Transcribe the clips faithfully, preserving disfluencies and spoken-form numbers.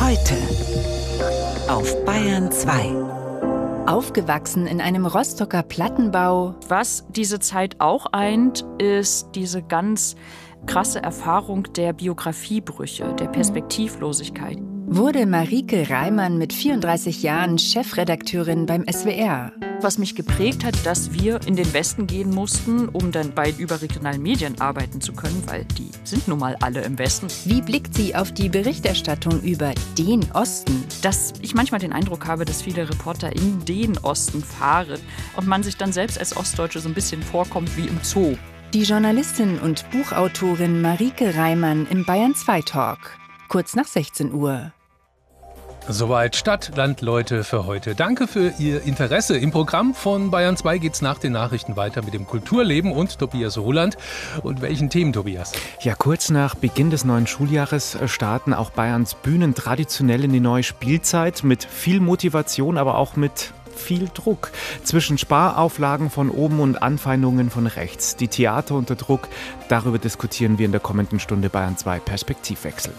Heute auf Bayern zwei. Aufgewachsen in einem Rostocker Plattenbau. Was diese Zeit auch eint, ist diese ganz krasse Erfahrung der Biografiebrüche, der Perspektivlosigkeit. Wurde Marieke Reimann mit vierunddreißig Jahren Chefredakteurin beim S W R. Was mich geprägt hat, dass wir in den Westen gehen mussten, um dann bei überregionalen Medien arbeiten zu können, weil die sind nun mal alle im Westen. Wie blickt sie auf die Berichterstattung über den Osten? Dass ich manchmal den Eindruck habe, dass viele Reporter in den Osten fahren und man sich dann selbst als Ostdeutsche so ein bisschen vorkommt wie im Zoo. Die Journalistin und Buchautorin Marieke Reimann im Bayern zwei Talk. Kurz nach sechzehn Uhr. Soweit Stadt, Land, Leute für heute. Danke für Ihr Interesse. Im Programm von Bayern zwei geht's nach den Nachrichten weiter mit dem Kulturleben und Tobias Roland. Und welchen Themen, Tobias? Ja, kurz nach Beginn des neuen Schuljahres starten auch Bayerns Bühnen traditionell in die neue Spielzeit mit viel Motivation, aber auch mit viel Druck. Zwischen Sparauflagen von oben und Anfeindungen von rechts. Die Theater unter Druck, darüber diskutieren wir in der kommenden Stunde Bayern zwei Perspektivwechsel.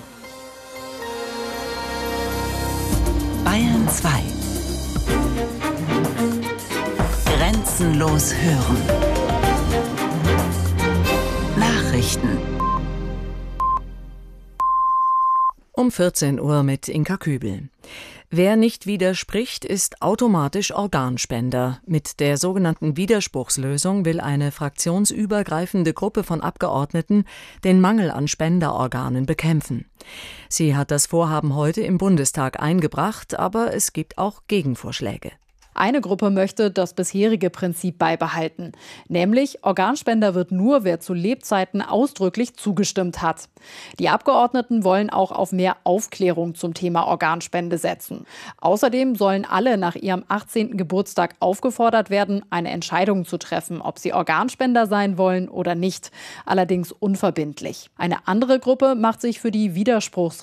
Bayern zwei. Grenzenlos hören. Nachrichten. Um vierzehn Uhr mit Inka Kübel. Wer nicht widerspricht, ist automatisch Organspender. Mit der sogenannten Widerspruchslösung will eine fraktionsübergreifende Gruppe von Abgeordneten den Mangel an Spenderorganen bekämpfen. Sie hat das Vorhaben heute im Bundestag eingebracht, aber es gibt auch Gegenvorschläge. Eine Gruppe möchte das bisherige Prinzip beibehalten, nämlich Organspender wird nur, wer zu Lebzeiten ausdrücklich zugestimmt hat. Die Abgeordneten wollen auch auf mehr Aufklärung zum Thema Organspende setzen. Außerdem sollen alle nach ihrem achtzehnten Geburtstag aufgefordert werden, eine Entscheidung zu treffen, ob sie Organspender sein wollen oder nicht, allerdings unverbindlich. Eine andere Gruppe macht sich für die Widerspruchs